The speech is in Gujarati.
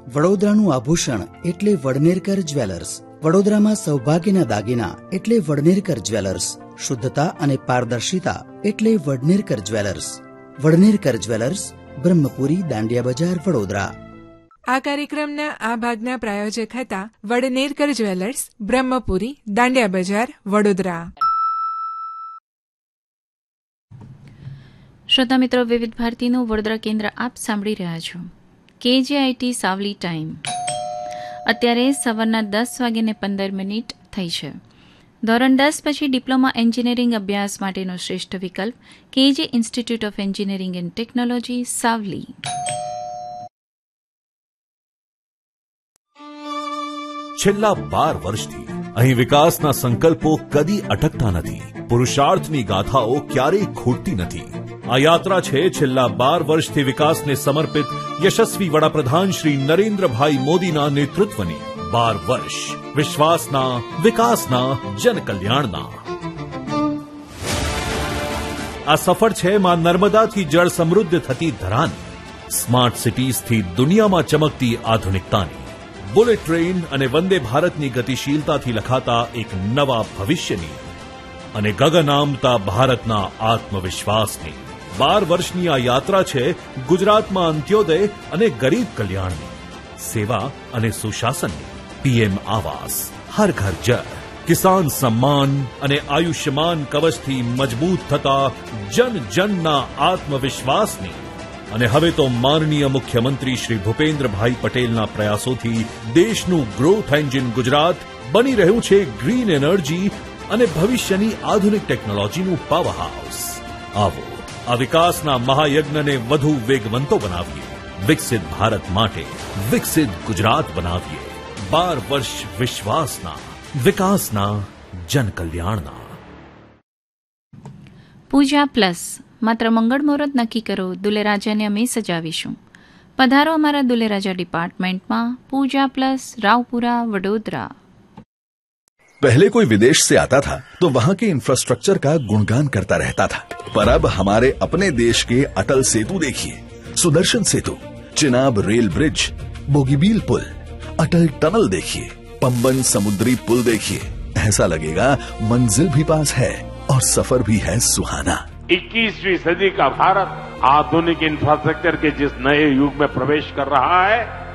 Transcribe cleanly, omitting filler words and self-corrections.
વડોદરાનું આભૂષણ એટલે વડનેરકર જ્વેલર્સ. વડોદરામાં સૌભાગ્યના દાગીના એટલે વડનેરકર જ્વેલર્સ. શુદ્ધતા અને પારદર્શિતા એટલે વડનેરકર જ્વેલર્સ. વડનેરકર જ્વેલર્સ, બ્રહ્મપુરી, દાંડિયા બજાર, વડોદરા. આ કાર્યક્રમના આ ભાગના પ્રાયોજક હતા વડનેરકર જ્વેલર્સ, બ્રહ્મપુરી, દાંડિયા બજાર, વડોદરા. શ્રોતા મિત્રો, વિવિધ ભારતીનું વડોદરા કેન્દ્ર આપ સાંભળી રહ્યા છો. KJIT સાવલી ટાઈમ અત્યારે સવારના 10:15 થઈ છે. ધોરણ 10 પછી ડિપ્લોમા એન્જિનિયરિંગ અભ્યાસ માટેનો શ્રેષ્ઠ વિકલ્પ KJ institute of engineering and technology, Savli. છેલ્લા 12 વર્ષથી અહીં વિકાસના સંકલ્પો કદી અટકતા નથી. પુરુષાર્થની ગાથાઓ ક્યારેય ખૂટતી નથી. આ યાત્રા છે છેલ્લા 12 વર્ષથી વિકાસને સમર્પિત યશસ્વી વડાપ્રધાન શ્રી નરેન્દ્રભાઈ મોદીના નેતૃત્વની. 12 વર્ષ વિશ્વાસના, વિકાસના, જનકલ્યાણના. આ સફર છે માં નર્મદાથી જળ સમૃદ્ધ થતી ધરાની, સ્માર્ટ સિટીઝથી દુનિયામાં ચમકતી આધુનિકતાની, બુલેટ ટ્રેન અને વંદે ભારતની ગતિશીલતાથી લખાતા એક નવા ભવિષ્યની અને ગગન આમતા ભારતના આત્મવિશ્વાસની. 12 વર્ષની આ યાત્રા છે ગુજરાતમાં અંત્યોદય અને ગરીબ કલ્યાણની, સેવા અને સુશાસનની. PM આવાસ, હર ઘર જળ, કિસાન સમ્માન અને આયુષ્યમાન કવચથી મજબૂત થતા જન જનના આત્મવિશ્વાસની. અને હવે તો માનનીય મુખ્યમંત્રી શ્રી ભૂપેન્દ્રભાઈ પટેલના પ્રયાસોથી દેશનું ગ્રોથ એન્જિન ગુજરાત બની રહ્યું છે ગ્રીન એનર્જી અને ભવિષ્યની આધુનિક ટેકનોલોજીનું પાવર હાઉસ. આવો આ વિકાસના મહાયજ્ઞને વધુ વેગવંતો બનાવીએ. વિકસિત ભારત માટે વિકસિત ગુજરાત બનાવીએ. 12 વર્ષ વિશ્વાસના, વિકાસના, જનકલ્યાણના. પૂજા પ્લસ, માત્ર મંગળ મુહૂર્ત નક્કી કરો, દુલેરાજાને અમે સજાવીશું. પધારો અમારા દુલેરાજા ડિપાર્ટમેન્ટમાં. પૂજા પ્લસ, રાવપુરા, વડોદરા. पहले कोई विदेश से आता था तो वहाँ के इंफ्रास्ट्रक्चर का गुणगान करता रहता था, पर अब हमारे अपने देश के अटल सेतु देखिए, सुदर्शन सेतु, चिनाब रेल ब्रिज, बोगीबील पुल, अटल टनल देखिए, पंबन समुद्री पुल देखिए. ऐसा लगेगा मंजिल भी पास है और सफर भी है सुहाना. 21वीं सदी का भारत आधुनिक इंफ्रास्ट्रक्चर के जिस नए युग में प्रवेश कर रहा है,